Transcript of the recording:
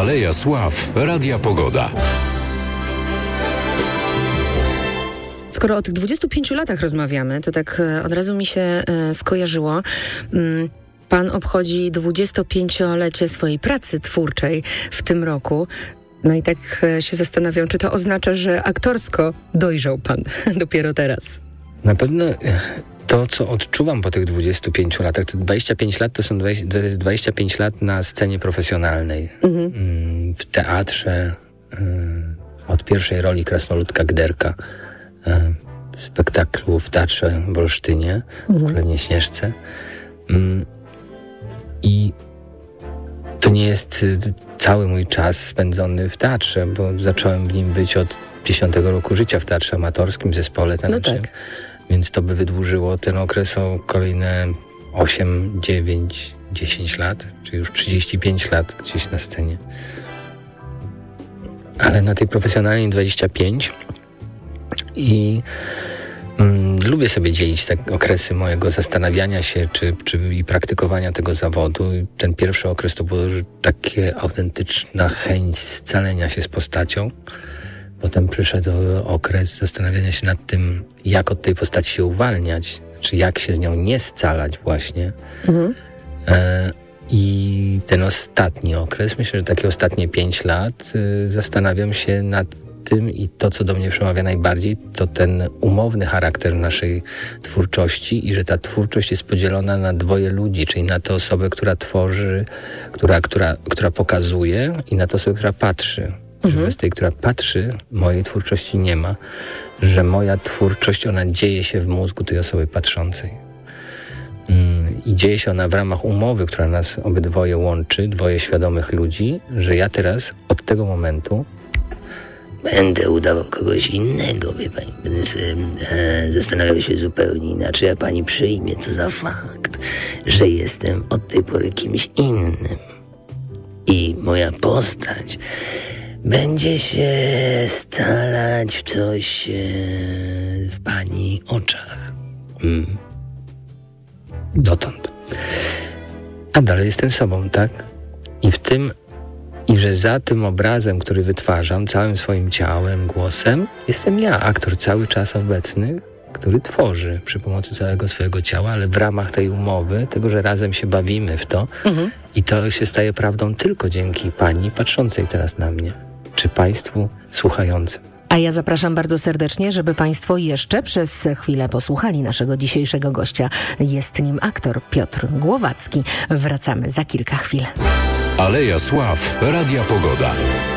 Aleja Sław Radia Pogoda. Skoro o tych 25 latach rozmawiamy, to tak od razu mi się skojarzyło. Pan obchodzi 25-lecie swojej pracy twórczej w tym roku. No i tak się zastanawiam, czy to oznacza, że aktorsko dojrzał pan dopiero teraz. Na pewno to, co odczuwam po tych 25 latach, to 25 lat to jest 25 lat na scenie profesjonalnej. W teatrze, od pierwszej roli krasnoludka Gderka, w spektaklu w Teatrze w Olsztynie, w Królewnie Śnieżce. I to nie jest cały mój czas spędzony w teatrze, bo zacząłem w nim być od 10 roku życia w teatrze amatorskim, w zespole tanecznym. No tak. Więc to by wydłużyło ten okres o kolejne 8, 9, 10 lat, czyli już 35 lat gdzieś na scenie. Ale na tej profesjonalnej 25 i lubię sobie dzielić te okresy mojego zastanawiania się i praktykowania tego zawodu. Ten pierwszy okres to było takie autentyczna chęć scalenia się z postacią. Potem przyszedł okres zastanawiania się nad tym, jak od tej postaci się uwalniać, czy jak się z nią nie scalać właśnie. I ten ostatni okres, myślę, że takie ostatnie 5 lat zastanawiam się nad tym i to, co do mnie przemawia najbardziej, to ten umowny charakter naszej twórczości i że ta twórczość jest podzielona na dwoje ludzi, czyli na tę osobę, która tworzy, która pokazuje i na tę osobę, która patrzy. Że bez tej, która patrzy, mojej twórczości nie ma. Że moja twórczość, ona dzieje się w mózgu tej osoby patrzącej. I dzieje się ona w ramach umowy, która nas obydwoje łączy, dwoje świadomych ludzi, że ja teraz od tego momentu będę udawał kogoś innego, wie pani. Będę zastanawiał się zupełnie inaczej, a pani przyjmie to za fakt, że jestem od tej pory kimś innym. I moja postać będzie się scalać w coś w pani oczach. Dotąd. A dalej jestem sobą, tak? I że za tym obrazem, który wytwarzam, całym swoim ciałem, głosem, jestem ja, aktor cały czas obecny, który tworzy przy pomocy całego swojego ciała, ale w ramach tej umowy, tego, że razem się bawimy w to i to się staje prawdą tylko dzięki pani patrzącej teraz na mnie, czy państwu słuchającym. A ja zapraszam bardzo serdecznie, żeby państwo jeszcze przez chwilę posłuchali naszego dzisiejszego gościa. Jest nim aktor Piotr Głowacki. Wracamy za kilka chwil. Aleja Sław Radia Pogoda.